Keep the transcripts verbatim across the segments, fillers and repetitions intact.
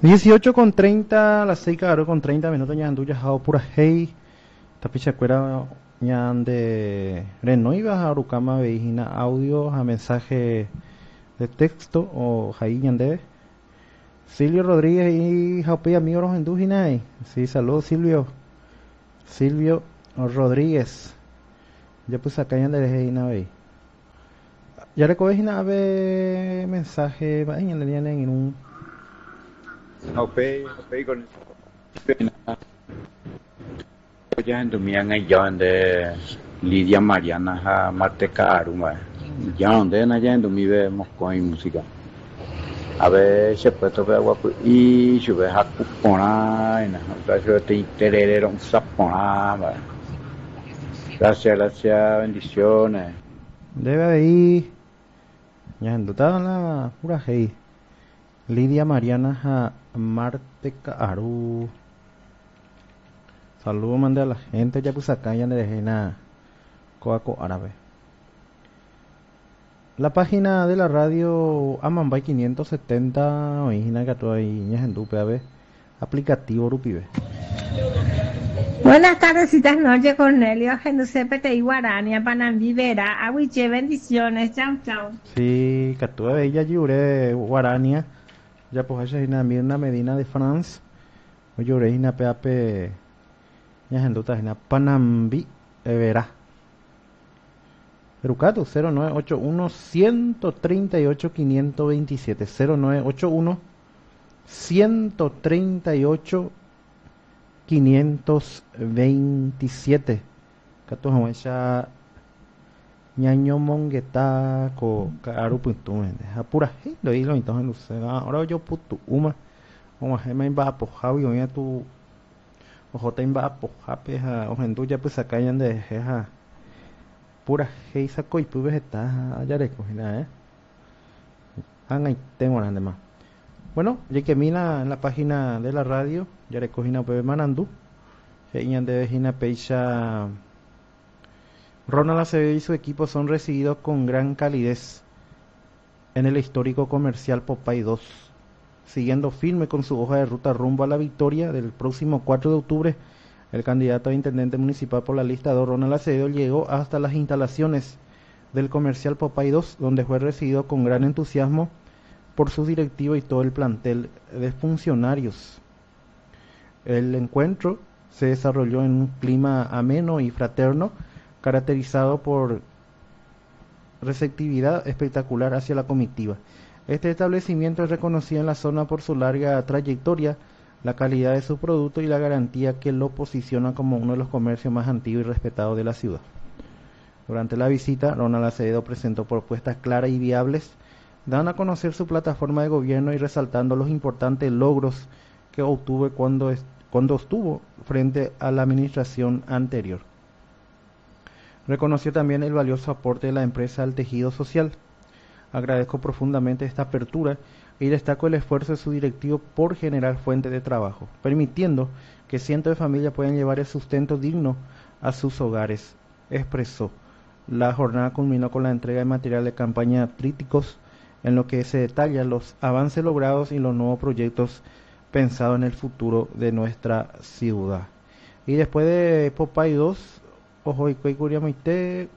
dieciocho con treinta, las seis cagaron con treinta minutos ya anduya jao pura hey. Tapicha cuera ñan de renoivas a Arukama veijina audio a mensaje de texto o jaí ñan debe. Silvio Rodríguez y Jaupi amigos en Dujinay. Sí, saludos Silvio. Silvio Rodríguez. Ya pues acá ñan de Reina Bay. Ya recoges nave mensaje vayan le en un Jaupi, Jaupi con ya en Dumian y yo de Lidia Mariana a Marteca Aruma. Ya donde en allá en Dumive Moscú y música. A ver, se puede tocar guapo y yo ve a cupona en la ciudad de Tererero un sapona. Gracias, gracias, bendiciones. Debe de ir. Ya en la pura hey. Lidia Mariana a Marteca Aru. Saludos mande a la gente ya pues acá ya le dejé nada coaco árabe. La página de la radio Amambay quinientos setenta origina que todo ahí en dupe a ver aplicativo rupibe. Buenas tardecitas noches Cornelio, Genusepe te Guarania, Panambi Vera, Awiche, bendiciones, chau chau. Sí, que tú ella lloré Guarania, ya pues ella es una Mirna Medina de France, o lloré una P A P. Ya en duda en Panambi Vera. Erucato cero nueve ocho uno, uno tres ocho, cinco dos siete cero nueve ocho uno, uno tres ocho, cinco dos siete. Cato jamuecha ñaño mongueta co caru puntume. Apura hey lo hilo entonces lucena. Ahora yo putu uma. Como je me va po javi oña tu ojo te va po jape ja ojendu ya pues acá yan de ja pura hey saco y pues está ya de cogina eh. Han ahí tengo nada más. Bueno, ya que mira en la página de la radio, ya le cogina pues manando. Yan de vejina pecha Ronald Acevedo y su equipo son recibidos con gran calidez en el histórico comercial Popay dos, siguiendo firme con su hoja de ruta rumbo a la victoria del próximo cuatro de octubre. El candidato a intendente municipal por la lista dos, Ronald Acevedo, llegó hasta las instalaciones del comercial Popay dos, donde fue recibido con gran entusiasmo por sus directivos y todo el plantel de funcionarios. El encuentro se desarrolló en un clima ameno y fraterno, caracterizado por receptividad espectacular hacia la comitiva. Este establecimiento es reconocido en la zona por su larga trayectoria, la calidad de su producto y la garantía que lo posiciona como uno de los comercios más antiguos y respetados de la ciudad. Durante la visita, Ronald Acevedo presentó propuestas claras y viables, dando a conocer su plataforma de gobierno y resaltando los importantes logros que obtuvo cuando, cuando estuvo frente a la administración anterior. Reconoció también el valioso aporte de la empresa al tejido social. Agradezco profundamente esta apertura y destaco el esfuerzo de su directivo por generar fuentes de trabajo, permitiendo que cientos de familias puedan llevar el sustento digno a sus hogares, expresó. La jornada culminó con la entrega de material de campaña trípticos, en lo que se detallan los avances logrados y los nuevos proyectos pensados en el futuro de nuestra ciudad. Y después de Popay dos, ojo y curiamite,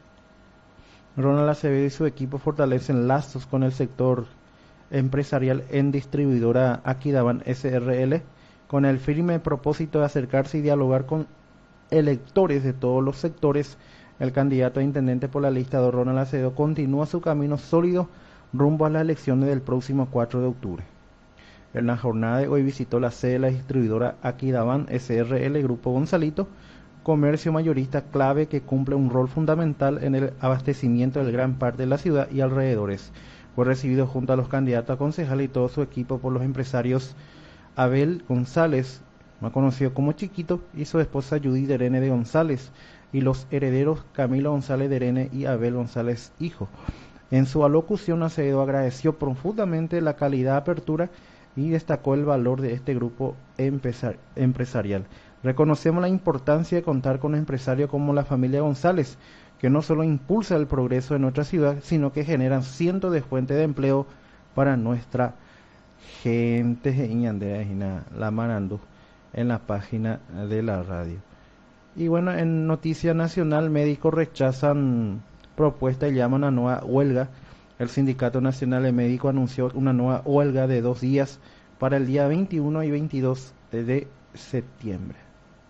Ronald Acevedo y su equipo fortalecen lazos con el sector empresarial en distribuidora Aquidaban S R L, con el firme propósito de acercarse y dialogar con electores de todos los sectores. El candidato a intendente por la lista de Ronald Acevedo continúa su camino sólido rumbo a las elecciones del próximo cuatro de octubre. En la jornada de hoy visitó la sede de la distribuidora Aquidaban S R L Grupo Gonzalito, comercio mayorista clave que cumple un rol fundamental en el abastecimiento de gran parte de la ciudad y alrededores. Fue recibido junto a los candidatos a concejal y todo su equipo por los empresarios Abel González, más conocido como Chiquito, y su esposa Judy Derene de González, y los herederos Camilo González Derene y Abel González Hijo. En su alocución, Acevedo agradeció profundamente la calidad de apertura y destacó el valor de este grupo empresar- empresarial. Reconocemos la importancia de contar con empresarios como la familia González, que no solo impulsa el progreso de nuestra ciudad, sino que generan cientos de fuentes de empleo para nuestra gente de la Marandú en la página de la radio. Y bueno, en noticia nacional, médicos rechazan propuesta y llaman a nueva huelga. El Sindicato Nacional de Médicos anunció una nueva huelga de dos días para el día veintiuno y veintidós de septiembre.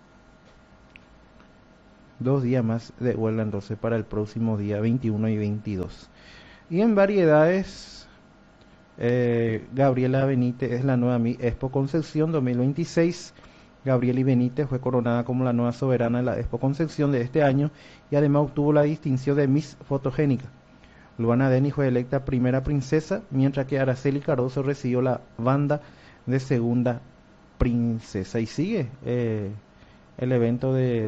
Dos días más de huelga entonces para el próximo día veintiuno y veintidós. Y en variedades, eh, Gabriela Benítez es la nueva Miss Expo Concepción dos mil veintiséis. Gabriela Benítez fue coronada como la nueva soberana de la Expo Concepción de este año y además obtuvo la distinción de Miss Fotogénica. Luana Denis fue electa primera princesa, mientras que Araceli Cardoso recibió la banda de segunda princesa. Y sigue eh, el evento de